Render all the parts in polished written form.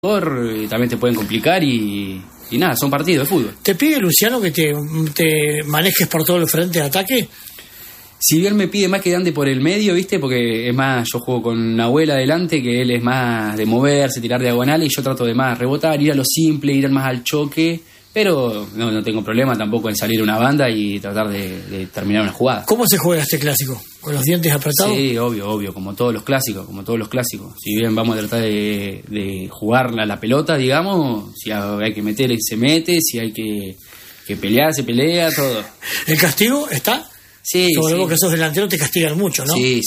también te pueden complicar y nada, son partidos de fútbol. ¿Te pide Luciano que te manejes por todo el frente de ataque? Si bien me pide más que ande por el medio, ¿viste? Porque es más, yo juego con Nahuel adelante, que él es más de moverse, tirar diagonal, y yo trato de más rebotar, ir a lo simple, ir más al choque, pero no tengo problema tampoco en salir una banda y tratar de terminar una jugada. ¿Cómo se juega este clásico? ¿Con los dientes apretados? Sí, obvio, como todos los clásicos. Si bien vamos a tratar de jugar la pelota, digamos, si hay que meter, se mete, si hay que pelear, se pelea, todo. ¿El castigo está? Sí, sobre sí. vos que sos delantero te castigan mucho, ¿no? Sí.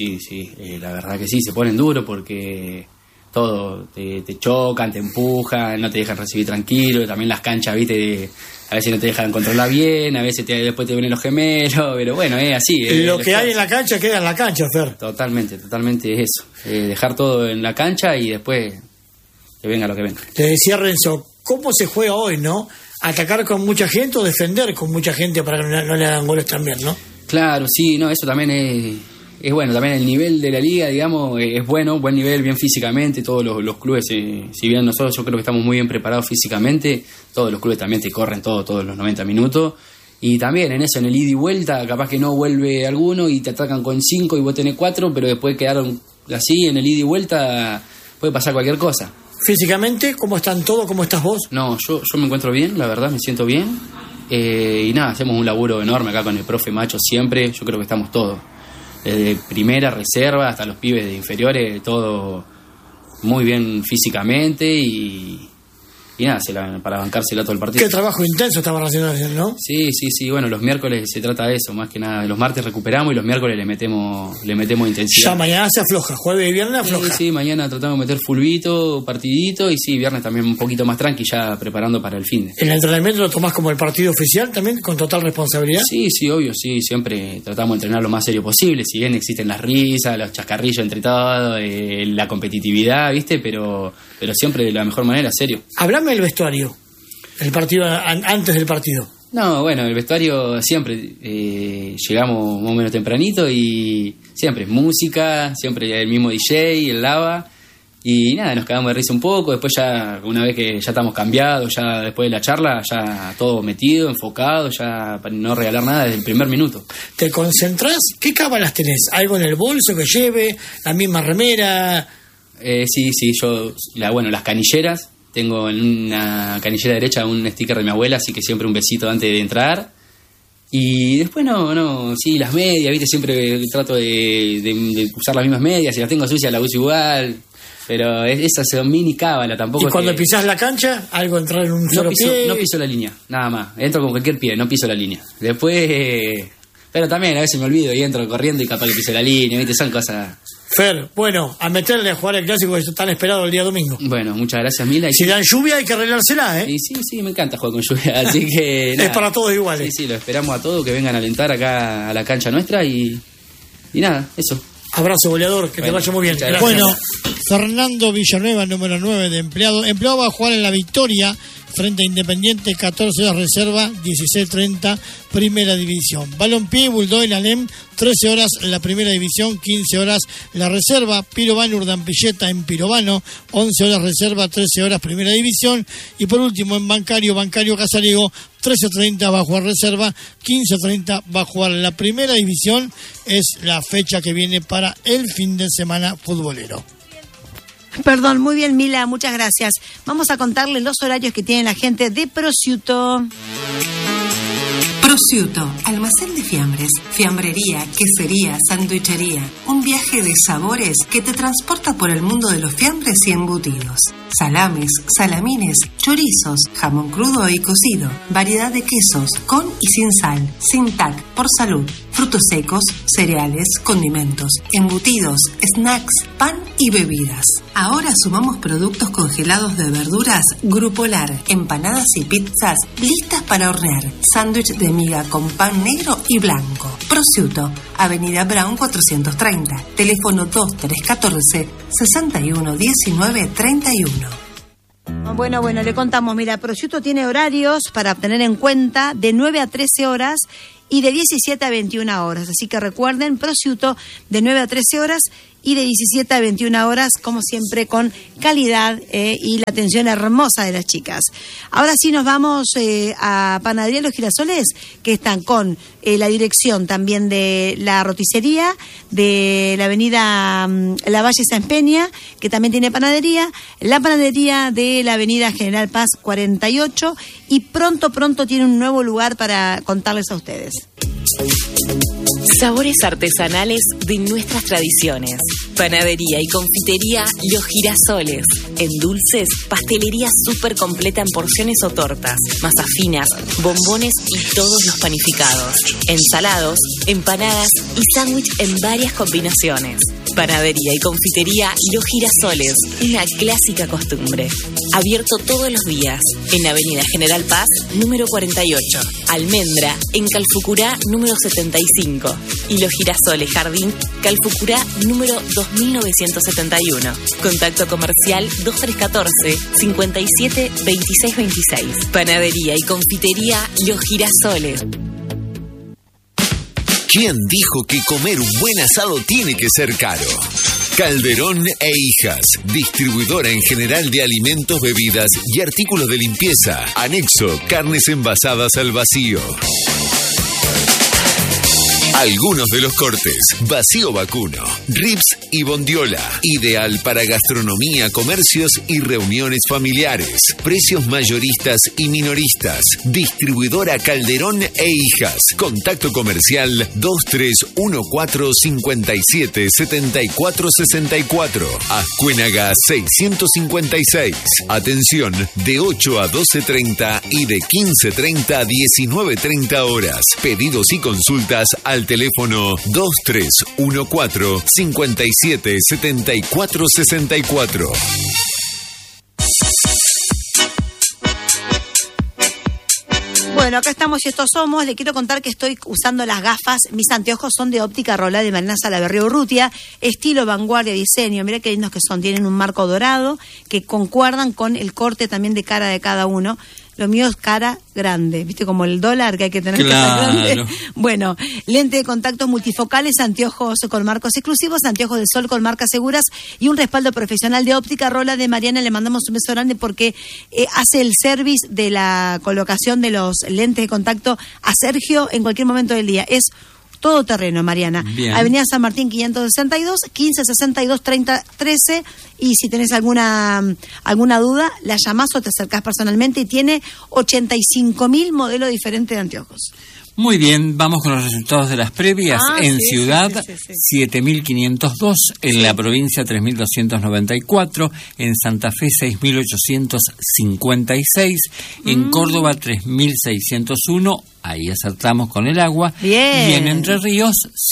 La verdad que sí, se ponen duro porque todo, te chocan, te empujan, no te dejan recibir tranquilo. También las canchas, viste, a veces no te dejan controlar bien, a veces después te vienen los gemelos, pero bueno, es así. Lo que hay en la cancha queda en la cancha, Fer. Totalmente es eso. Dejar todo en la cancha y después que venga lo que venga. Te decía Renzo, ¿cómo se juega hoy, no? ¿Atacar con mucha gente o defender con mucha gente para que no le hagan goles también, no? Claro, sí, no, eso también es bueno. También el nivel de la liga, digamos, es bueno, buen nivel, bien físicamente. Todos los clubes, si bien nosotros yo creo que estamos muy bien preparados físicamente, todos los clubes también te corren todos los 90 minutos. Y también en eso, en el ida y vuelta, capaz que no vuelve alguno y te atacan con 5 y vos tenés 4, pero después quedaron así, en el ida y vuelta puede pasar cualquier cosa. Físicamente, ¿cómo están todos? ¿Cómo estás vos? No, yo me encuentro bien, la verdad, me siento bien. Y nada, hacemos un laburo enorme acá con el profe Macho siempre. Yo creo que estamos todos, desde primera, reserva, hasta los pibes de inferiores, todo muy bien físicamente y nada, para bancársela todo el partido. Qué trabajo intenso estaban haciendo, ¿no? Sí, bueno, los miércoles se trata de eso, más que nada. Los martes recuperamos y los miércoles le metemos intensidad. Ya mañana se afloja, jueves y viernes afloja. Sí, mañana tratamos de meter fulbito, partidito, y sí, viernes también un poquito más tranqui, ya preparando para el fin de. ¿El entrenamiento lo tomás como el partido oficial también, con total responsabilidad? Sí, obvio, sí, siempre tratamos de entrenar lo más serio posible, si bien existen las risas, los chascarrillos entre todos, la competitividad, ¿viste? Pero siempre de la mejor manera, serio. Hablame del vestuario, el partido antes del partido. No, bueno, el vestuario siempre llegamos más o menos tempranito y siempre es música, siempre el mismo DJ, el Lava, y nada, nos quedamos de risa un poco. Después ya, una vez que ya estamos cambiados, ya después de la charla, ya todo metido, enfocado, ya para no regalar nada desde el primer minuto. ¿ ¿Te concentrás? ¿Qué cábalas tenés? ¿Algo en el bolso que lleve? ¿La misma remera? Sí, yo, las canilleras. Tengo en una canillera derecha un sticker de mi abuela, así que siempre un besito antes de entrar. Y después sí, las medias, ¿viste? Siempre trato de usar las mismas medias. Si las tengo sucias, las uso igual. Pero esas son mini cábala, tampoco. ¿Y cuando pisás la cancha, algo entrar en un solo pie? No piso la línea, nada más. Entro con cualquier pie, no piso la línea. Después. Pero también a veces me olvido y entro corriendo y capaz que piso la línea, ¿viste? Son cosas. Fer, bueno, a meterle a jugar el clásico que es tan esperado el día domingo. Bueno, muchas gracias, Mila. Si dan lluvia hay que arreglársela, ¿eh? Y sí, me encanta jugar con lluvia, así que nada. Es para todos iguales. Sí, lo esperamos a todos que vengan a alentar acá a la cancha nuestra y nada, eso. Abrazo, goleador, que te vaya muy bien. Bueno, Fernando Villanueva, número 9 de empleado. Empleado va a jugar en la Victoria frente a Independiente, 14 horas reserva, 16:30 Primera División. Balompié, Bulldog y Alem, 13 horas la Primera División, 15 horas la reserva. Pirovano, Urdampilleta en Pirovano, 11 horas reserva, 13 horas Primera División. Y por último en Bancario Casariego, 13:30 va a jugar reserva, 15:30 va a jugar la Primera División. Es la fecha que viene para el fin de semana futbolero. Perdón, muy bien, Mila, muchas gracias. Vamos a contarles los horarios que tiene la gente de Prosciutto. Prosciutto, almacén de fiambres, fiambrería, quesería, sandwichería. Un viaje de sabores que te transporta por el mundo de los fiambres y embutidos. Salames, salamines, chorizos, jamón crudo y cocido. Variedad de quesos, con y sin sal, sin TAC, por salud. Frutos secos, cereales, condimentos, embutidos, snacks, pan y bebidas. Ahora sumamos productos congelados de verduras Grupolar, empanadas y pizzas listas para hornear. Sándwich de miga con pan negro y blanco. Prosciutto, Avenida Brown 430. Teléfono 2314 6119 31. Bueno, le contamos, mira, Prosciutto tiene horarios para tener en cuenta de 9 a 13 horas y de 17 a 21 horas. Así que recuerden, Prosciutto de 9 a 13 horas y de 17 a 21 horas, como siempre, con calidad y la atención hermosa de las chicas. Ahora sí nos vamos a Panadería Los Girasoles, que están con la dirección también de la roticería de la avenida Lavalle Sáenz Peña, que también tiene panadería, la panadería de la avenida General Paz 48, y pronto tiene un nuevo lugar para contarles a ustedes. Sabores artesanales de nuestras tradiciones. Panadería y confitería Los Girasoles. En dulces, pastelería súper completa en porciones o tortas, masas finas, bombones y todos los panificados. Ensalados, empanadas y sándwich en varias combinaciones. Panadería y confitería Los Girasoles. Una clásica costumbre. Abierto todos los días. En Avenida General Paz, número 48. Almendra, en Calfucurá, número 75. Y Los Girasoles Jardín, Calfucurá, número 2971. Contacto comercial 2314-572626. Panadería y confitería Los Girasoles. ¿Quién dijo que comer un buen asado tiene que ser caro? Calderón e Hijas, distribuidora en general de alimentos, bebidas y artículos de limpieza. Anexo, carnes envasadas al vacío. Algunos de los cortes: vacío vacuno, ribs y bondiola. Ideal para gastronomía, comercios y reuniones familiares. Precios mayoristas y minoristas. Distribuidora Calderón e Hijas. Contacto comercial 2314-577464. Azcuénaga 656. Atención de 8 a 12:30 y de 15:30 a 19:30 horas. Pedidos y consultas al teléfono 2314-577464. Bueno, acá estamos y estos somos. Le quiero contar que estoy usando las gafas. Mis anteojos son de Óptica Rola de Mariana Salaverry Urrutia. Estilo, vanguardia, diseño. Mira qué lindos que son. Tienen un marco dorado que concuerdan con el corte también de cara de cada uno. Lo mío es cara grande, ¿viste? Como el dólar que hay que tener cara grande. Bueno, lente de contacto multifocales, anteojos con marcos exclusivos, anteojos de sol con marcas seguras y un respaldo profesional de Óptica Rola de Mariana. Le mandamos un beso grande porque hace el service de la colocación de los lentes de contacto a Sergio en cualquier momento del día. Es todo terreno, Mariana. Bien. Avenida San Martín 562, 1562 3013, y si tenés alguna duda, la llamás o te acercás personalmente, y tiene 85.000 modelos diferentes de anteojos. Muy bien, vamos con los resultados de las previas. En Ciudad, 7.502, en la provincia 3.294, en Santa Fe 6.856, en Córdoba 3.601, ahí acertamos con el agua. Bien. Y en Entre Ríos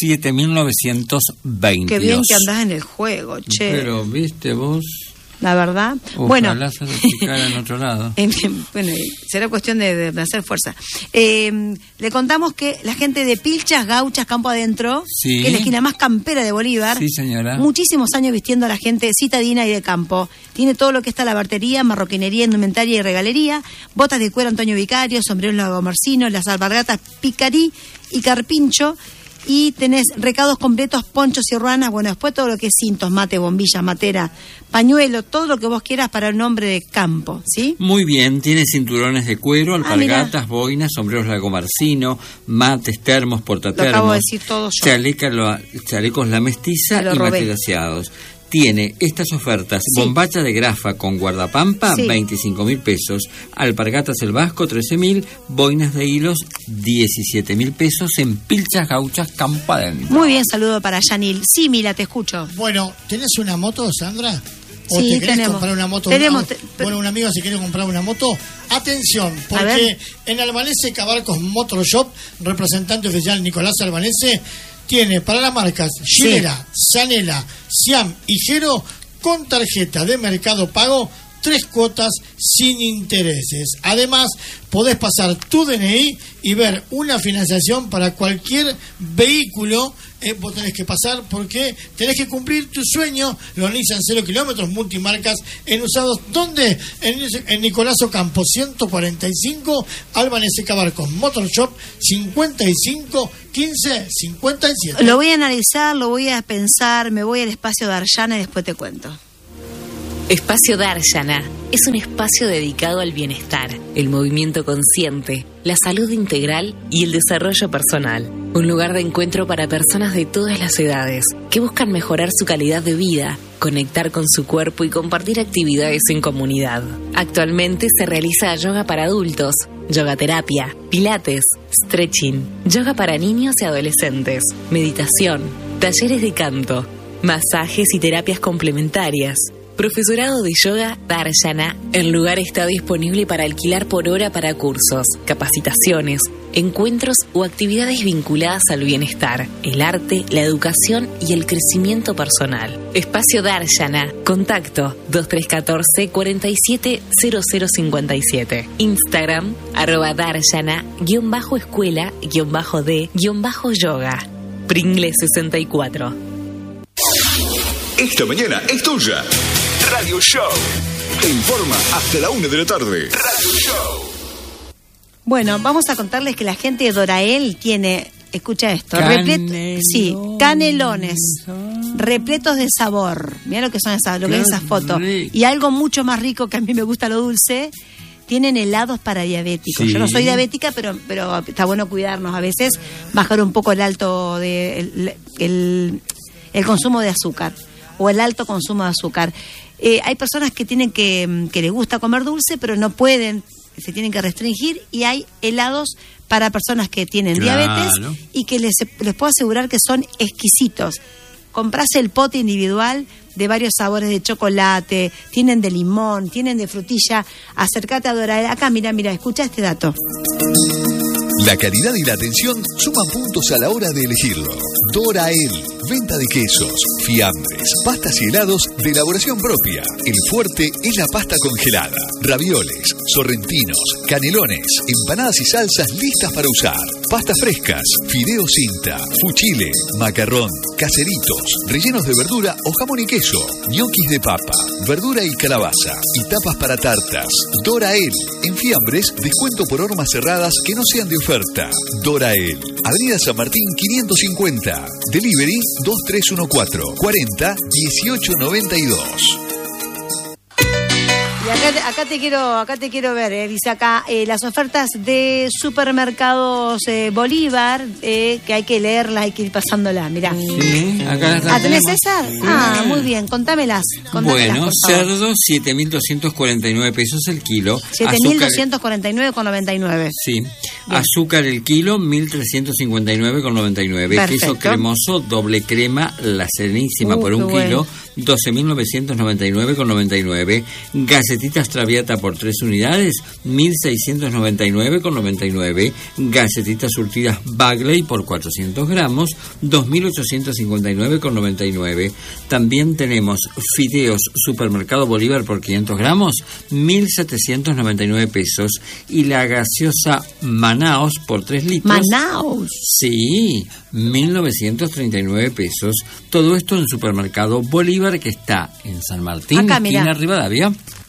7.922. Qué bien que andás en el juego, che. Pero, viste vos... La verdad. Ojalá se lo explicara en otro lado. Bueno, será cuestión de hacer fuerza. Le contamos que la gente de Pilchas, Gauchas, Campo Adentro, que es la esquina más campera de Bolívar. Sí, señora. Muchísimos años vistiendo a la gente citadina y de campo. Tiene todo lo que está la bartería, marroquinería, indumentaria y regalería, botas de cuero Antonio Vicario, sombreros Lagomarcino, las alpargatas Picarí y Carpincho. Y tenés recados completos, ponchos y ruanas. Bueno, después todo lo que es cintos, mate, bombilla, matera, pañuelo, todo lo que vos quieras para un hombre de campo, ¿sí? Muy bien, tiene cinturones de cuero, alpargatas, boinas, sombreros Lagomarcino, mates, termos, portatermos. Lo acabo de decir todo yo. Chalecos La Mestiza y matelaseados. Tiene estas ofertas: bombacha de grafa con guardapampa, 25.000 pesos, alpargatas El Vasco, 13.000, boinas de hilos, 17.000 pesos, en Pilchas, Gauchas, Campo Adentro. Muy bien, saludo para Yanil. Sí, Mila, te escucho. Bueno, ¿tenés una moto, Sandra? ¿O sí, te querés comprar una moto? Bueno, un amigo, si querés comprar una moto, atención, porque en Albanese Cabarcos Motor Shop, representante oficial Nicolás Albanese, tiene para las marcas Gilera, Sanela, Siam y Jero, con tarjeta de Mercado Pago, 3 cuotas sin intereses. Además, podés pasar tu DNI y ver una financiación para cualquier vehículo. Vos tenés que pasar porque tenés que cumplir tu sueño. Los Nissan 0 kilómetros multimarcas en usados. ¿Dónde? En Nicolás Ocampo 145, Alban S. Barcos Motor Shop 55 15 57. Lo voy a analizar, lo voy a pensar, me voy al espacio de Arllana y después te cuento. Espacio Dharshana es un espacio dedicado al bienestar, el movimiento consciente, la salud integral y el desarrollo personal. Un lugar de encuentro para personas de todas las edades que buscan mejorar su calidad de vida, conectar con su cuerpo y compartir actividades en comunidad. Actualmente se realiza yoga para adultos, yoga terapia, pilates, stretching, yoga para niños y adolescentes, meditación, talleres de canto, masajes y terapias complementarias. Profesorado de yoga Dharshana. El lugar está disponible para alquilar por hora para cursos, capacitaciones, encuentros o actividades vinculadas al bienestar, el arte, la educación y el crecimiento personal. Espacio Dharshana. Contacto 2314 47 0057. Instagram @Dharshana_escuela_de_yoga. Pringle 64. Esta mañana es tuya. Radio Show. Te informa hasta la 1 de la tarde. Radio Show. Bueno, vamos a contarles que la gente de Dorael tiene, escucha esto, canelones repletos de sabor. Mirá lo que son esas fotos. Y algo mucho más rico, que a mí me gusta lo dulce, tienen helados para diabéticos. Sí. Yo no soy diabética, pero está bueno cuidarnos a veces, bajar un poco el alto el consumo de azúcar o el alto consumo de azúcar. Hay personas que tienen que les gusta comer dulce, pero no pueden, se tienen que restringir, y hay helados para personas que tienen diabetes y que les puedo asegurar que son exquisitos. Comprás el pote individual de varios sabores de chocolate, tienen de limón, tienen de frutilla. Acércate a Dorael. Acá, mira, escucha este dato. La calidad y la atención suman puntos a la hora de elegirlo. Dorael, venta de quesos, fiambres, pastas y helados de elaboración propia. El fuerte es la pasta congelada, ravioles, sorrentinos, canelones, empanadas y salsas listas para usar. Pastas frescas, fideos cinta, fuchile, macarrón, caseritos, rellenos de verdura o jamón y queso, ñoquis de papa, verdura y calabaza y tapas para tartas. Dorael, en fiambres, descuento por hormas cerradas que no sean de oferta. Dorael, Avenida San Martín 550, Delivery 2314 40 1892. Y acá te quiero ver, dice acá, las ofertas de Supermercados Bolívar, que hay que leerlas, hay que ir pasándolas, mirá. Sí, acá está. ¿Tenés esas? Sí. Muy bien, contámelas. Bueno, cerdo, 7.249 pesos el kilo. 7.249,99. Sí. Bien. Azúcar el kilo, 1.359,99. Queso cremoso, doble crema, La Serenísima por un kilo, 12.999,99. Galletitas Traviata por 3 unidades, 1.699,99. Galletitas surtidas Bagley por 400 gramos, 2.859,99. También tenemos fideos Supermercado Bolívar por 500 gramos, 1.799 pesos. Y la gaseosa Manaos por 3 litros. ¿Manaos? Sí, 1.939 pesos. Todo esto en Supermercado Bolívar, que está en San Martín, esquina Rivadavia.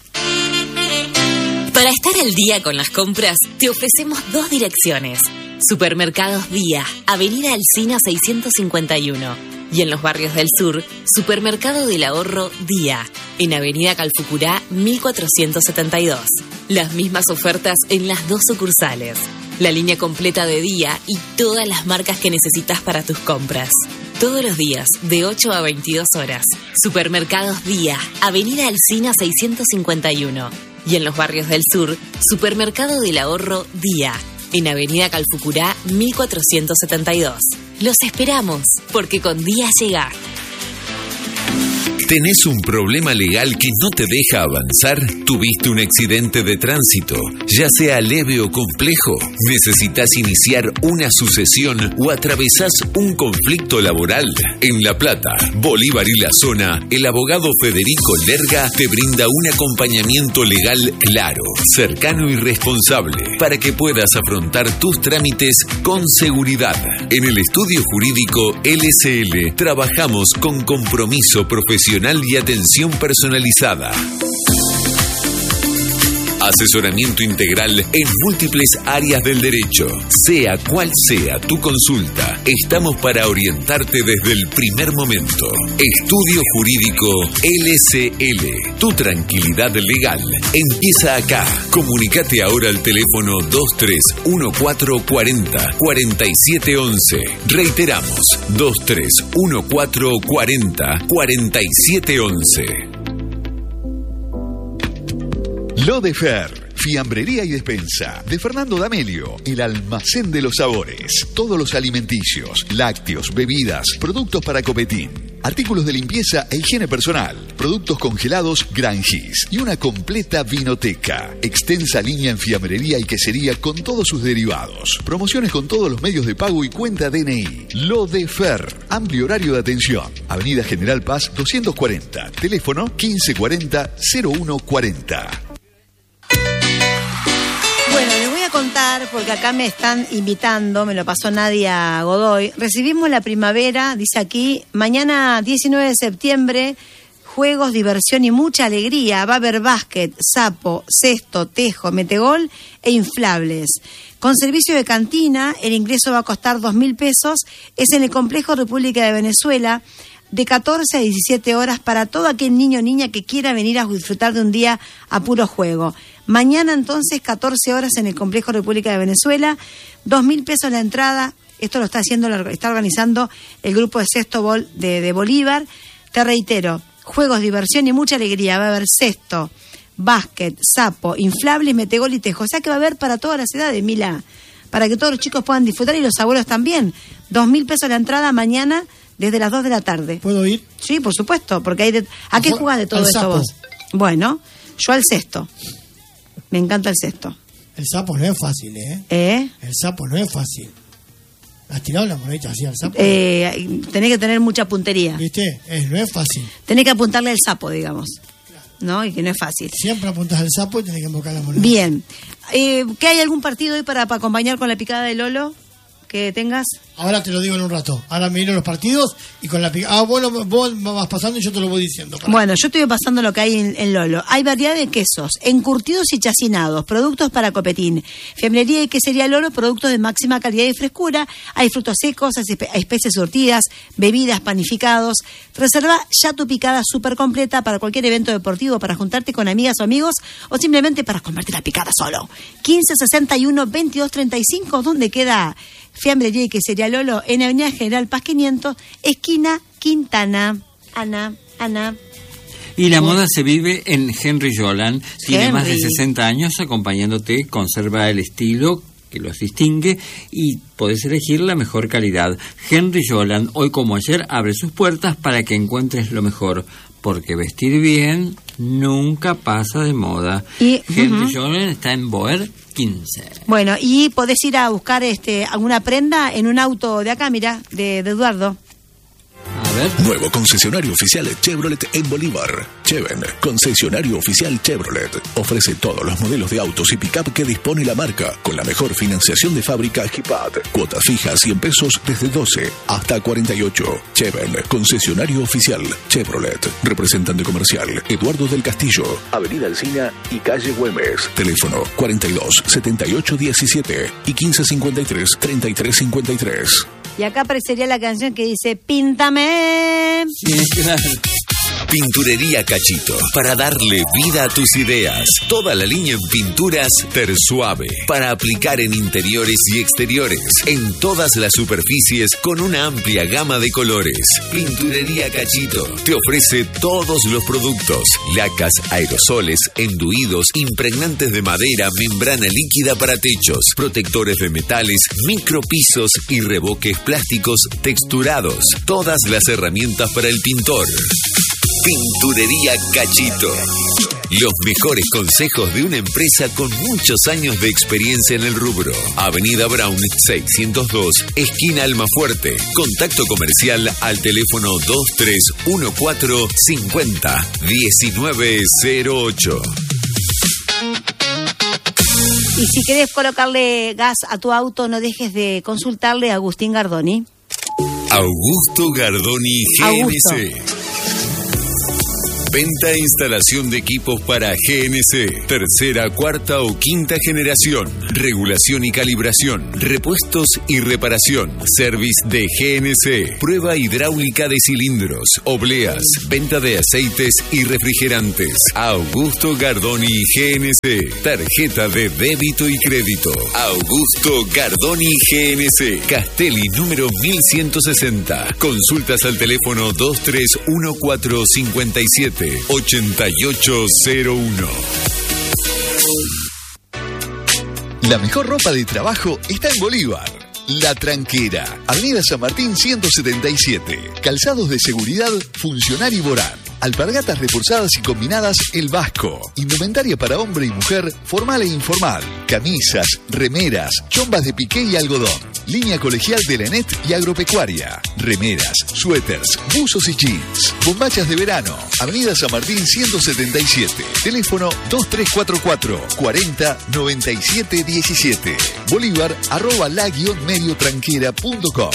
Para estar al día con las compras, te ofrecemos 2 direcciones. Supermercados Día, Avenida Alsina 651. Y en los barrios del sur, Supermercado del Ahorro Día, en Avenida Calfucurá 1472. Las mismas ofertas en las 2 sucursales. La línea completa de Día y todas las marcas que necesitas para tus compras. Todos los días, de 8 a 22 horas. Supermercados Día, Avenida Alsina 651. Y en los barrios del sur, Supermercado del Ahorro Día, en Avenida Calfucurá 1472. Los esperamos, porque con Día llega. ¿Tenés un problema legal que no te deja avanzar? ¿Tuviste un accidente de tránsito, ya sea leve o complejo? ¿Necesitas iniciar una sucesión o atravesás un conflicto laboral? En La Plata, Bolívar y la zona, el abogado Federico Lerga te brinda un acompañamiento legal claro, cercano y responsable para que puedas afrontar tus trámites con seguridad. En el estudio jurídico LSL trabajamos con compromiso profesional y atención personalizada. Asesoramiento integral en múltiples áreas del derecho. Sea cual sea tu consulta, estamos para orientarte desde el primer momento. Estudio Jurídico LSL. Tu tranquilidad legal empieza acá. Comunicate ahora al teléfono 231440-4711. Reiteramos, 231440-4711. Lodefer, fiambrería y despensa de Fernando D'Amelio, el almacén de los sabores. Todos los alimenticios, lácteos, bebidas, productos para copetín, artículos de limpieza e higiene personal, productos congelados Grangis y una completa vinoteca. Extensa línea en fiambrería y quesería con todos sus derivados. Promociones con todos los medios de pago y cuenta DNI. Lodefer, amplio horario de atención. Avenida General Paz 240, teléfono 1540-0140. Bueno, les voy a contar, porque acá me están invitando, me lo pasó Nadia Godoy. Recibimos la primavera, dice aquí, mañana 19 de septiembre, juegos, diversión y mucha alegría. Va a haber básquet, sapo, cesto, tejo, metegol e inflables. Con servicio de cantina, el ingreso va a costar 2.000 pesos. Es en el Complejo República de Venezuela, de 14 a 17 horas para todo aquel niño o niña que quiera venir a disfrutar de un día a puro juego. Mañana entonces 14 horas en el Complejo República de Venezuela, 2.000 pesos la entrada. Esto lo está organizando el grupo de Cesto Bol de Bolívar. Te reitero, juegos, diversión y mucha alegría. Va a haber cesto, básquet, sapo, inflables, metegol y tejo. O sea que va a haber para todas las edades, Mila, para que todos los chicos puedan disfrutar y los abuelos también. 2.000 pesos la entrada mañana desde las 2 de la tarde. ¿Puedo ir? Sí, por supuesto, porque hay ¿A qué jugás de todo esto sapo. vos? Bueno, yo al cesto. Me encanta el cesto. El sapo no es fácil, ¿eh? El sapo no es fácil. ¿Has tirado la monedita así al sapo? Tenés que tener mucha puntería. ¿Viste? No es fácil. Tenés que apuntarle al sapo, digamos. ¿No? Y que no es fácil. Siempre apuntas al sapo y tenés que embocar la moneda. Bien. ¿Qué hay algún partido hoy para acompañar con la picada de Lolo? Que tengas. Ahora te lo digo en un rato. Ahora me miro los partidos y con la picada. Bueno, vos vas pasando y yo te lo voy diciendo. Bueno, yo estoy pasando lo que hay en Lolo. Hay variedad de quesos, encurtidos y chacinados, productos para copetín. Fiambrería y quesería Lolo, productos de máxima calidad y frescura. Hay frutos secos, hay especies surtidas, bebidas, panificados. Reserva ya tu picada súper completa para cualquier evento deportivo, para juntarte con amigas o amigos o simplemente para comerte la picada solo. 1561-2235, ¿dónde queda Fiambrería y quesería Lolo? En Avenida General Paz 500, esquina Quintana. Ana. Y la moda se vive en Henry Joland. Tiene más de 60 años acompañándote, conserva el estilo que los distingue y podés elegir la mejor calidad. Henry Joland, hoy como ayer, abre sus puertas para que encuentres lo mejor, porque vestir bien nunca pasa de moda. Y Henry Joland está en Boer 15. Bueno, y podés ir a buscar alguna prenda en un auto de acá, mira, de Eduardo. A ver. Nuevo concesionario oficial Chevrolet en Bolívar. Cheven, concesionario oficial Chevrolet. Ofrece todos los modelos de autos y pick-up que dispone la marca, con la mejor financiación de fábrica HIPAD. Cuotas fijas 100 pesos desde 12 hasta 48. Cheven, concesionario oficial Chevrolet. Representante comercial Eduardo del Castillo. Avenida Alsina y calle Güemes. Teléfono 42 78 17 y 15 53 33 53. Y acá aparecería la canción que dice Píntame. Sí, claro. Pinturería Cachito, para darle vida a tus ideas. Toda la línea en pinturas Tersuave, para aplicar en interiores y exteriores, en todas las superficies con una amplia gama de colores. Pinturería Cachito te ofrece todos los productos: lacas, aerosoles, enduidos, impregnantes de madera, membrana líquida para techos, protectores de metales, micropisos y revoques plásticos texturados. Todas las herramientas para el pintor. Pinturería Cachito. Los mejores consejos de una empresa con muchos años de experiencia en el rubro. Avenida Brown 602, esquina Almafuerte. Contacto comercial al teléfono 2314 50 1908. Y si querés colocarle gas a tu auto, no dejes de consultarle a Agustín Gardoni. Augusto Gardoni GNC. Venta e instalación de equipos para GNC, tercera, cuarta o quinta generación, regulación y calibración, repuestos y reparación, service de GNC, prueba hidráulica de cilindros, obleas, venta de aceites y refrigerantes. Augusto Gardoni GNC, tarjeta de débito y crédito. Augusto Gardoni GNC, Castelli número 1160. Consultas al teléfono 231457 8801. La mejor ropa de trabajo está en Bolívar. La Tranquera, Avenida San Martín 177. Calzados de seguridad Funcionar y Borán. Alpargatas reforzadas y combinadas El Vasco. Indumentaria para hombre y mujer, formal e informal. Camisas, remeras, chombas de piqué y algodón. Línea colegial de Lenet y agropecuaria. Remeras, suéteres, buzos y jeans. Bombachas de verano. Avenida San Martín 177. Teléfono 2344 40 97 17. Bolívar @la-mediotranquera.com.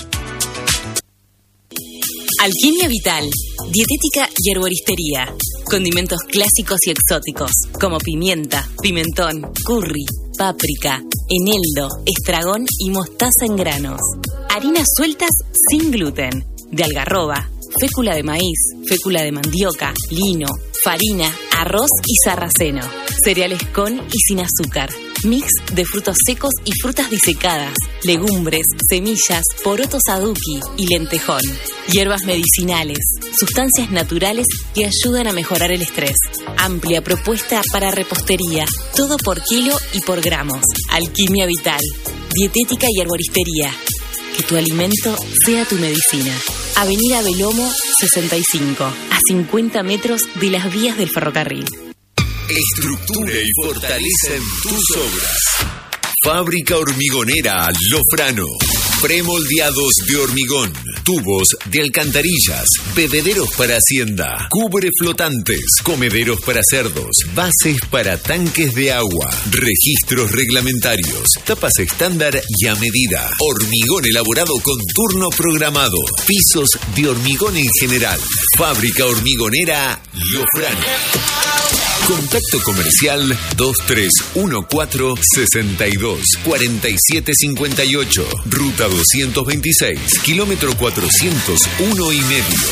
Alquimia Vital, dietética y herboristería. Condimentos clásicos y exóticos, como pimienta, pimentón, curry, páprica, eneldo, estragón y mostaza en granos. Harinas sueltas sin gluten, de algarroba, fécula de maíz, fécula de mandioca, lino, farina, arroz y sarraceno. Cereales con y sin azúcar. Mix de frutos secos y frutas disecadas, legumbres, semillas, porotos aduki y lentejón. Hierbas medicinales, sustancias naturales que ayudan a mejorar el estrés. Amplia propuesta para repostería, todo por kilo y por gramos. Alquimia Vital, dietética y herboristería. Que tu alimento sea tu medicina. Avenida Belomo 65, a 50 metros de las vías del ferrocarril. Estructura y fortaleza en tus obras. Fábrica Hormigonera Lofrano. Premoldeados de hormigón, tubos de alcantarillas, bebederos para hacienda, cubre flotantes, comederos para cerdos, bases para tanques de agua, registros reglamentarios, tapas estándar y a medida, hormigón elaborado con turno programado, pisos de hormigón en general. Fábrica Hormigonera Lofrano. Contacto comercial 2314 62 47 58, ruta 226, kilómetro 401 y medio.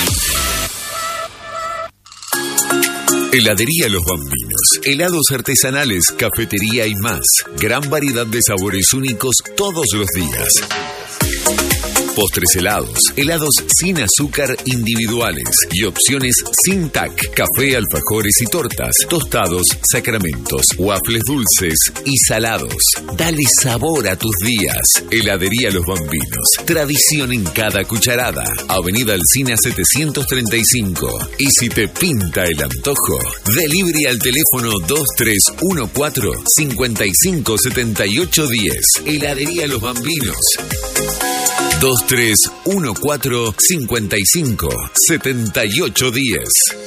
Heladería Los Bambinos, helados artesanales, cafetería y más. Gran variedad de sabores únicos todos los días. Postres helados, helados sin azúcar individuales y opciones sin TAC, café, alfajores y tortas, tostados, sacramentos, waffles dulces y salados. Dale sabor a tus días. Heladería Los Bambinos, tradición en cada cucharada. Avenida Alsina 735. Y si te pinta el antojo, delivery al teléfono 2314 55 78 10. Heladería Los Bambinos. 2314 55 78 10.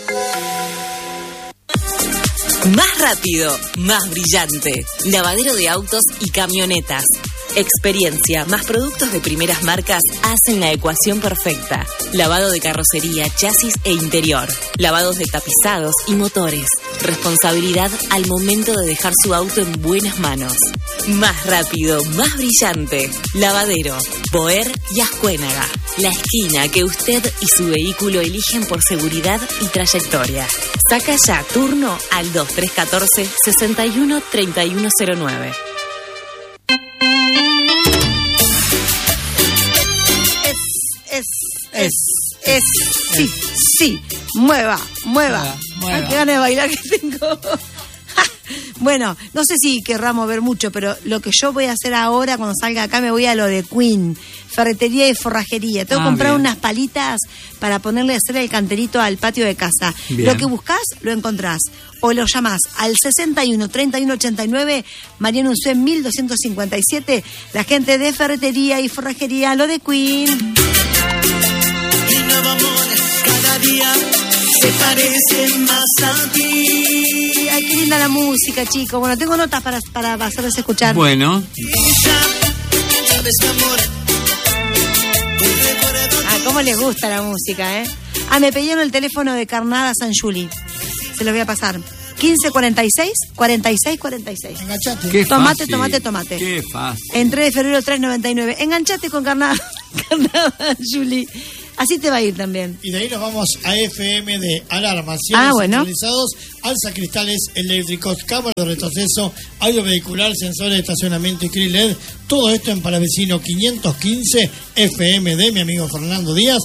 Más rápido, más brillante. Lavadero de autos y camionetas. Experiencia más productos de primeras marcas hacen la ecuación perfecta. Lavado de carrocería, chasis e interior. Lavados de tapizados y motores. Responsabilidad al momento de dejar su auto en buenas manos. Más rápido, más brillante. Lavadero, Boer y Ascuénaga. La esquina que usted y su vehículo eligen por seguridad y trayectoria. Saca ya turno al 2314 61 3109. Sí, mueva. Ay, qué ganas de bailar que tengo. Bueno. Bueno, no sé si querramos ver mucho, pero lo que yo voy a hacer ahora, cuando salga acá, me voy a lo de Queen, ferretería y forrajería. Tengo que comprar unas palitas para ponerle a hacer el canterito al patio de casa. Bien. Lo que buscas, lo encontrás. O lo llamás al 61 31 89, Mariano Unzué 1257, la gente de ferretería y forrajería, lo de Queen. Cada día se parece más a ti. Ay, qué linda la música, chicos. Bueno, tengo notas para hacerles escuchar. Bueno. Cómo les gusta la música, ¿eh? Me pidieron el teléfono de Carnada San Juli. Se los voy a pasar. 1546 4646. Enganchate. Tomate. Qué fácil. En 3 de febrero 399. Enganchate con Carnada San Juli. Así te va a ir también. Y de ahí nos vamos a FM de alarmas, centralizados, alza cristales eléctricos, cámaras de retroceso, audio vehicular, sensores de estacionamiento y CRI LED. Todo esto en Palavecino 515 FM de mi amigo Fernando Díaz,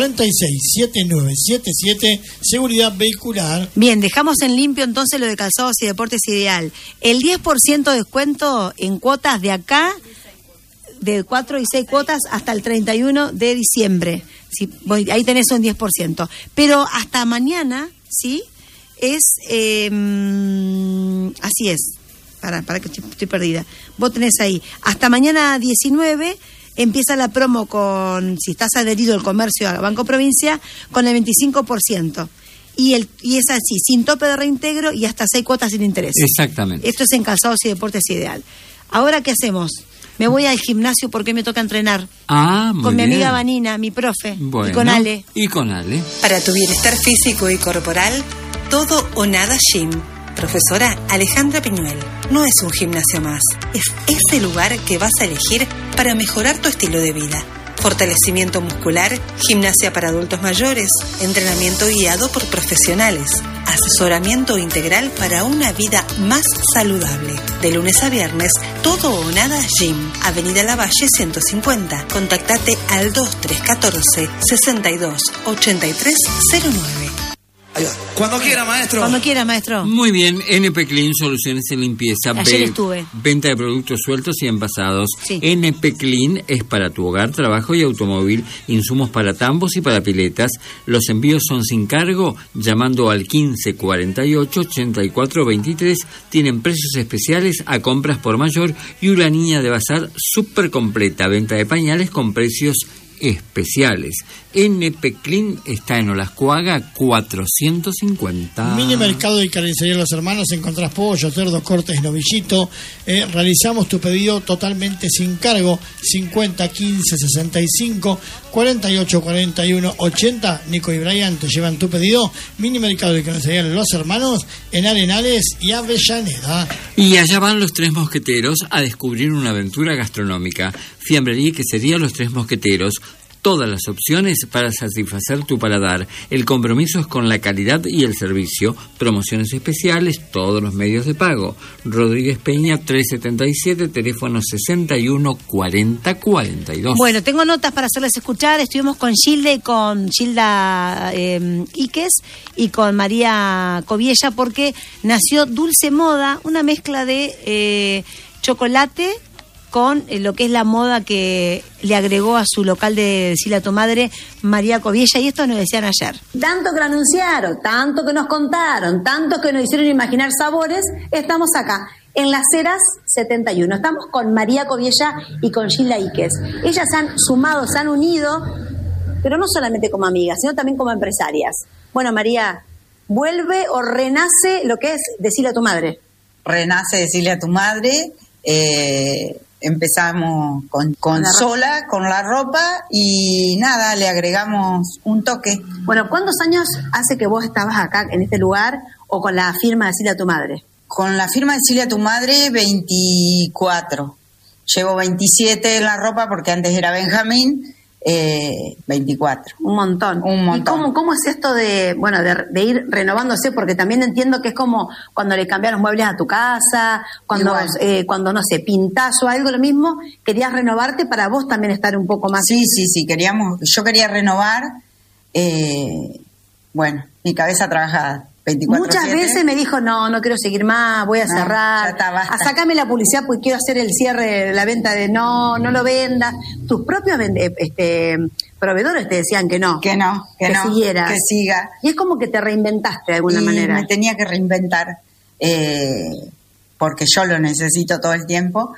467977, seguridad vehicular. Bien, dejamos en limpio entonces lo de calzados y deportes ideal. El 10% de descuento en cuotas de acá, de 4 y 6 cuotas hasta el 31 de diciembre. Sí, ahí tenés un 10%. Pero hasta mañana, ¿sí? Es, así es. Para que estoy perdida. Vos tenés ahí. Hasta mañana 19 empieza la promo con, si estás adherido al comercio a Banco Provincia, con el 25%. Y es así, sin tope de reintegro y hasta 6 cuotas sin interés. Exactamente. Esto es en calzados y deportes ideal. Ahora, ¿qué hacemos? Me voy al gimnasio porque me toca entrenar. Muy con mi bien. amiga Vanina, mi profe. Bueno, y con Ale. Para tu bienestar físico y corporal, todo o nada gym. Profesora Alejandra Piñuel. No es un gimnasio más. Es ese lugar que vas a elegir para mejorar tu estilo de vida. Fortalecimiento muscular, gimnasia para adultos mayores, entrenamiento guiado por profesionales, asesoramiento integral para una vida más saludable. De lunes a viernes, todo o nada gym. Avenida Lavalle 150. Contactate al 2314 62 83 09. Cuando quiera, maestro. Cuando quiera, maestro. Muy bien, NP Clean, soluciones en limpieza. Ayer estuve. Venta de productos sueltos y envasados. Sí. NP Clean es para tu hogar, trabajo y automóvil, insumos para tambos y para piletas. Los envíos son sin cargo, llamando al 1548 84 23. Tienen precios especiales a compras por mayor y una línea de bazar súper completa. Venta de pañales con precios especiales. NP Clean está en Olascuaga 450. Mini mercado y carnicería Los Hermanos. Encontrás pollo, cerdo, cortes, novillito. Realizamos tu pedido totalmente sin cargo. 50 15 65 48 41 80. Nico y Brian te llevan tu pedido. Mini mercado y carnicería Los Hermanos en Arenales y Avellaneda. Y allá van los Tres Mosqueteros a descubrir una aventura gastronómica. Fiambrería y quesería Los Tres Mosqueteros. Todas las opciones para satisfacer tu paladar. El compromiso es con la calidad y el servicio. Promociones especiales, todos los medios de pago. Rodríguez Peña 377, teléfono 61 40 42. Bueno, tengo notas para hacerles escuchar. Estuvimos con Gilda Iques y con María Coviella porque nació Dulce Moda, una mezcla de chocolate con lo que es la moda que le agregó a su local de Decile a tu Madre, María Coviella, y esto nos decían ayer. Tanto que lo anunciaron, tanto que nos contaron, tanto que nos hicieron imaginar sabores, estamos acá, en Las Heras 71. Estamos con María Coviella y con Gilda Iques. Ellas se han sumado, se han unido, pero no solamente como amigas, sino también como empresarias. Bueno, María, ¿vuelve o renace lo que es Decile a tu Madre? Renace Decile a tu Madre. Empezamos con sola, con la ropa y nada, le agregamos un toque. Bueno, ¿cuántos años hace que vos estabas acá en este lugar o con la firma Decile a tu Madre? Con la firma Decile a tu Madre 24. Llevo 27 en la ropa porque antes era Benjamín. 24. Un montón. ¿Y cómo es esto de ir renovándose? Porque también entiendo que es como cuando le cambias los muebles a tu casa, cuando no sé, pintás o algo, lo mismo, querías renovarte para vos también estar un poco más. Sí, yo quería renovar, mi cabeza trabajaba, Muchas veces me dijo, no quiero seguir más, voy a cerrar, sacame la publicidad porque quiero hacer el cierre, la venta de no lo vendas. Tus propios proveedores te decían que siguieras. Que siga. Y es como que te reinventaste de alguna manera. Me tenía que reinventar, porque yo lo necesito todo el tiempo.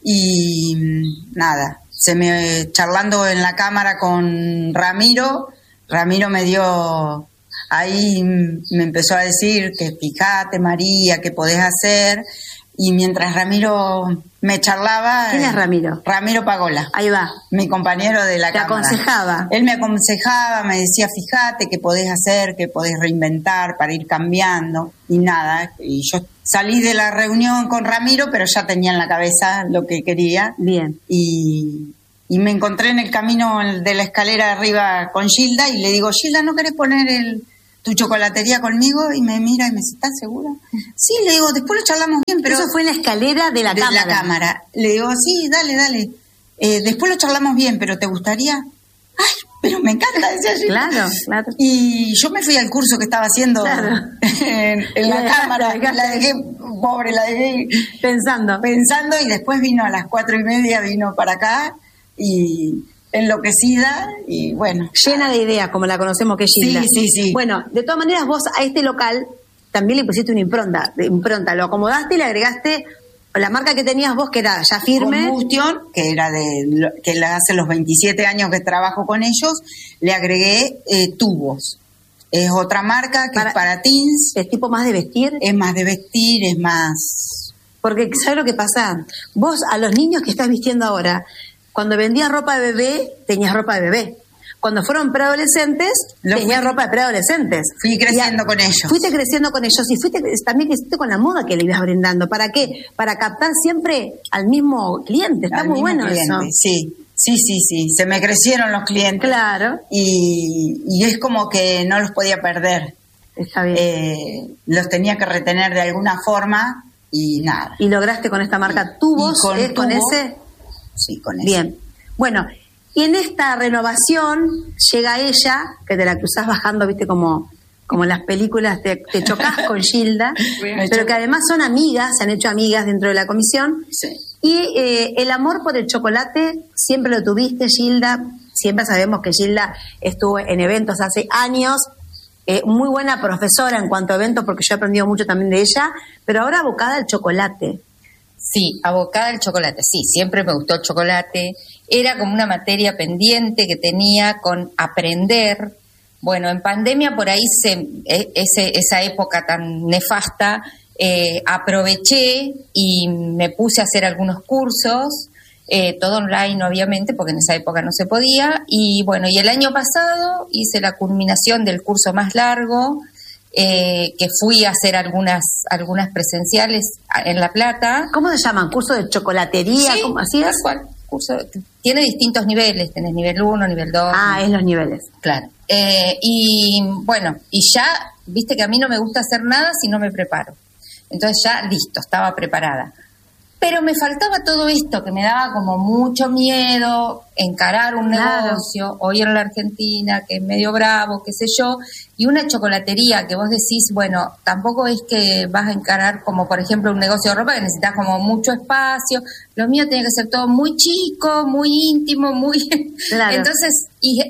Y nada, charlando en la cámara con Ramiro me dio... Ahí me empezó a decir que fíjate, María, qué podés hacer. Y mientras Ramiro me charlaba... ¿Quién es Ramiro? Ramiro Pagola. Ahí va. Mi compañero de la cámara. ¿Te aconsejaba? Él me aconsejaba, me decía, fíjate qué podés hacer, qué podés reinventar para ir cambiando. Y nada, y yo salí de la reunión con Ramiro, pero ya tenía en la cabeza lo que quería. Bien. Y me encontré en el camino de la escalera arriba con Gilda y le digo, Gilda, ¿no querés poner tu chocolatería conmigo? Y me mira y me dice, ¿estás segura? Sí, le digo, después lo charlamos bien, pero... Eso fue en la escalera de la cámara. De la cámara. Le digo, sí, dale. Después lo charlamos bien, pero ¿te gustaría? Ay, pero me encanta, decía Gilda. Claro. Y yo me fui al curso que estaba haciendo en la cámara. La dejé, pobre, pensando. Y después vino a las 4:30, vino para acá y... enloquecida y bueno. Llena de ideas, como la conocemos que es Gilda. Sí. Bueno, de todas maneras vos a este local también le pusiste una impronta. Lo acomodaste y le agregaste la marca que tenías vos, que era ya firme. Combustion, que era que hace los 27 años que trabajo con ellos, le agregué tubos. Es otra marca que es para teens. ¿Es tipo más de vestir? Es más de vestir, es más... Porque, ¿sabes lo que pasa? Vos a los niños que estás vistiendo ahora... Cuando vendías ropa de bebé, tenías ropa de bebé. Cuando fueron preadolescentes, tenías ropa de preadolescentes. Fui creciendo con ellos. Fuiste creciendo con ellos y también creciste con la moda que le ibas brindando. ¿Para qué? Para captar siempre al mismo cliente. Está muy bueno eso. Sí. Se me crecieron los clientes. Claro. Y es como que no los podía perder. Está bien. Los tenía que retener de alguna forma y nada. ¿Y lograste con esta marca tubos? ¿Con ese? Sí, con eso. Bien. Bueno, y en esta renovación llega ella, que te la cruzás bajando, viste, como en las películas, te chocás con Gilda, pero que además son amigas, se han hecho amigas dentro de la comisión. Sí. Y el amor por el chocolate siempre lo tuviste, Gilda. Siempre sabemos que Gilda estuvo en eventos hace años, muy buena profesora en cuanto a eventos, porque yo he aprendido mucho también de ella, pero ahora abocada al chocolate. Sí, abocada al chocolate, sí, siempre me gustó el chocolate, era como una materia pendiente que tenía con aprender. Bueno, en pandemia por ahí esa época tan nefasta, aproveché y me puse a hacer algunos cursos, todo online obviamente, porque en esa época no se podía, y bueno, y el año pasado hice la culminación del curso más largo, que fui a hacer algunas presenciales en La Plata. ¿Cómo se llaman? ¿Curso de chocolatería? Sí, ¿cómo así es? Curso, tiene distintos niveles, tenés nivel 1, nivel 2. Es los niveles. Claro. Y bueno, y ya, viste que a mí no me gusta hacer nada si no me preparo. Entonces ya, listo, estaba preparada. Pero me faltaba todo esto, que me daba como mucho miedo encarar un negocio, hoy en la Argentina, que es medio bravo, qué sé yo, y una chocolatería que vos decís, bueno, tampoco es que vas a encarar como, por ejemplo, un negocio de ropa que necesitas como mucho espacio. Lo mío tenía que ser todo muy chico, muy íntimo, muy... Claro. Entonces, y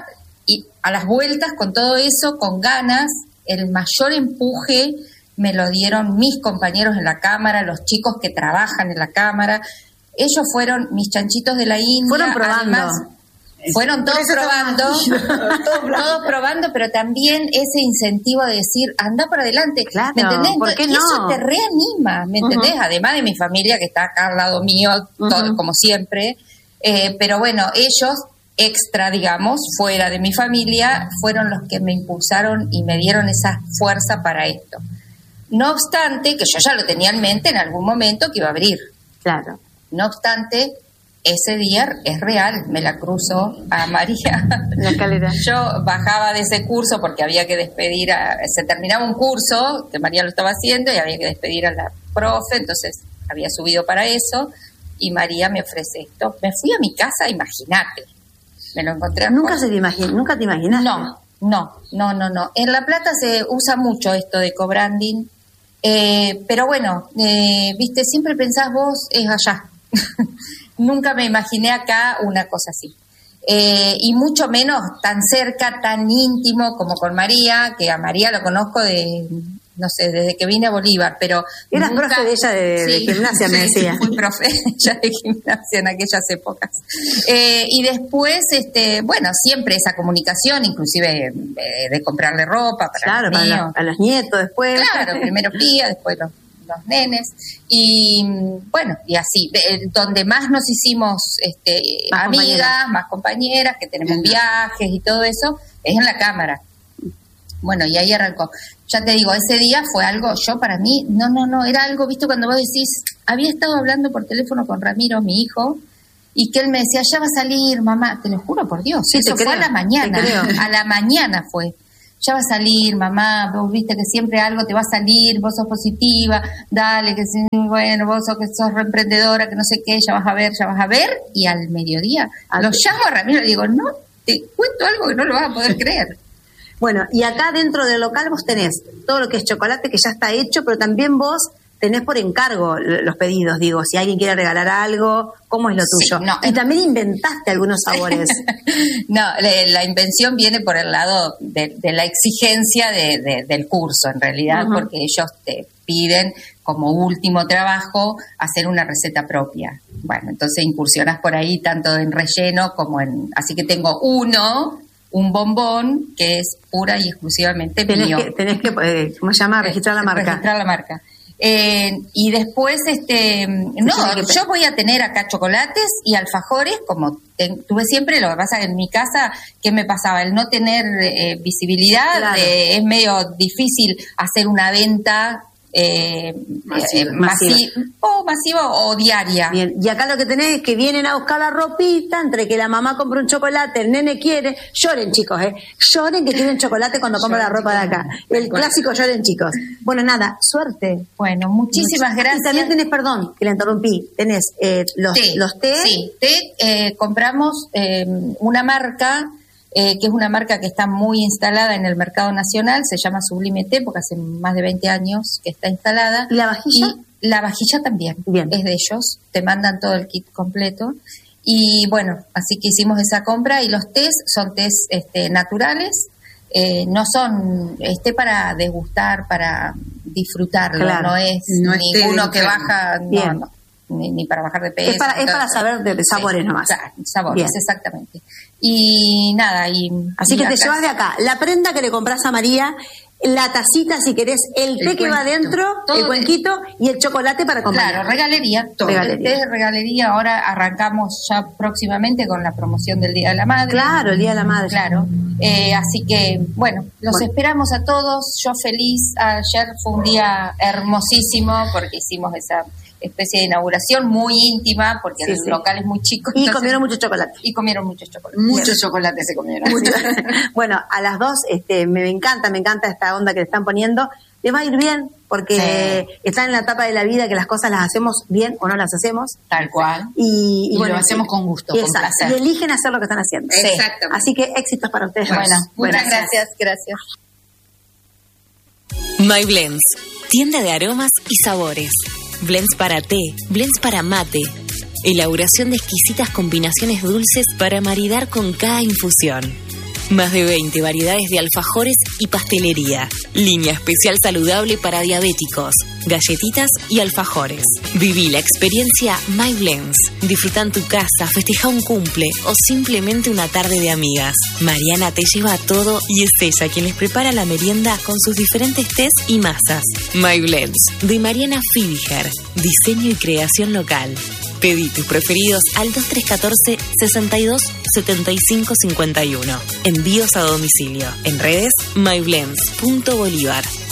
a las vueltas con todo eso, con ganas, el mayor empuje me lo dieron mis compañeros en la cámara, los chicos que trabajan en la cámara. Ellos fueron mis chanchitos de la India. Fueron probando. Además, fueron todos probando, pero también ese incentivo de decir, anda para adelante. Claro, ¿me entendés? ¿por qué no? Eso te reanima, ¿me entendés? Además de mi familia que está acá al lado mío, todo, como siempre. Pero bueno, ellos, extra, digamos, fuera de mi familia, fueron los que me impulsaron y me dieron esa fuerza para esto. No obstante, que yo ya lo tenía en mente en algún momento que iba a abrir. Claro. No obstante, ese día es real, me la cruzo a María. La escalera. Yo bajaba de ese curso porque había que despedir se terminaba un curso, que María lo estaba haciendo, y había que despedir a la profe, entonces había subido para eso, y María me ofrece esto. Me fui a mi casa, imagínate. Me lo encontré. ¿Nunca te imaginaste? No. No. En La Plata se usa mucho esto de co-branding, pero bueno, viste, siempre pensás vos es allá. Nunca me imaginé acá una cosa así. Y mucho menos tan cerca, tan íntimo como con María, que a María lo conozco desde que vine a Bolívar, pero eras nunca... profe de ella de gimnasia, me decía. Fui profe ella de gimnasia en aquellas épocas. Y después, bueno, siempre esa comunicación, inclusive de comprarle ropa para los míos. A los nietos después. Claro, primero Pía, después los nenes, y bueno, y así, donde más nos hicimos más amigas, más compañeras, que tenemos viajes y todo eso, es en la cámara. Bueno, y ahí arrancó. Ya te digo, ese día fue algo, para mí, no, era algo, viste, cuando vos decís, había estado hablando por teléfono con Ramiro, mi hijo, y que él me decía, ya va a salir, mamá, te lo juro por Dios, sí, eso fue a la mañana, a la mañana fue. Ya va a salir, mamá, vos viste que siempre algo te va a salir, vos sos positiva, dale, que bueno, vos sos reemprendedora, que no sé qué, ya vas a ver, y al mediodía lo llamo a Ramiro y le digo, no, te cuento algo que no lo vas a poder creer. Bueno, y acá dentro del local vos tenés todo lo que es chocolate que ya está hecho, pero también vos tenés por encargo los pedidos, digo, si alguien quiere regalar algo, ¿cómo es lo tuyo? Y también inventaste algunos sabores. No, la invención viene por el lado de la exigencia del curso, en realidad, porque ellos te piden como último trabajo hacer una receta propia. Bueno, entonces incursionas por ahí tanto en relleno como en... Así que tengo un bombón que es pura y exclusivamente mío. Tenés que ¿cómo se llama? Registrar la marca. Registrar la marca. Y después, yo voy a tener acá chocolates y alfajores, como tuve siempre. Lo que pasa en mi casa, ¿qué me pasaba? El no tener visibilidad, claro. Es medio difícil hacer una venta masiva o diaria. Bien, y acá lo que tenés es que vienen a buscar la ropita, entre que la mamá compra un chocolate, el nene quiere, lloren chicos, lloren que quieren chocolate cuando compran la ropa de acá, el clásico lloren chicos. Bueno, nada, suerte. Bueno, muchísimas gracias. Y también tenés, perdón, que la interrumpí, tenés los té. Sí, té, compramos una marca que es una marca que está muy instalada en el mercado nacional, se llama Sublime Té, porque hace más de 20 años que está instalada. ¿Y la vajilla? Y la vajilla también, es de ellos, te mandan todo el kit completo. Y bueno, así que hicimos esa compra, y los tés son tés naturales, no son té para degustar, para disfrutarlo, claro. no es ninguno que baja, no, ni para bajar de peso. Es para saber de sabores nomás. Claro, sabores, exactamente. Y nada, así que te llevas de acá la prenda que le compras a María, la tacita si querés, el té que va adentro, el cuenquito y el chocolate para comer. Claro, regalería, todo. El té de regalería. Ahora arrancamos ya próximamente con la promoción del Día de la Madre. Claro, el Día de la Madre. Claro, así que los esperamos a todos. Yo feliz, ayer fue un día hermosísimo porque hicimos esa especie de inauguración muy íntima, porque el local es muy chico. Y comieron muchos chocolates. Muchos chocolates se comieron. Bueno, a las dos me encanta esta onda que le están poniendo. Le va a ir bien, porque están en la etapa de la vida que las cosas las hacemos bien o no las hacemos. Tal cual. Y lo hacemos con gusto, con placer. Y eligen hacer lo que están haciendo. Exacto. Así que éxitos para ustedes. Bueno, muchas gracias. My Blends, tienda de aromas y sabores. Blends para té, blends para mate. Elaboración de exquisitas combinaciones dulces para maridar con cada infusión. Más de 20 variedades de alfajores y pastelería. Línea especial saludable para diabéticos. Galletitas y alfajores. Viví la experiencia My Blends. Disfruta en tu casa, festeja un cumple o simplemente una tarde de amigas. Mariana te lleva a todo y es ella quien les prepara la merienda con sus diferentes tés y masas. My Blends, de Mariana Fibiger. Diseño y creación local. Pedí tus preferidos al 2314-62-7551. Envíos a domicilio. En redes, myblends.bolívar.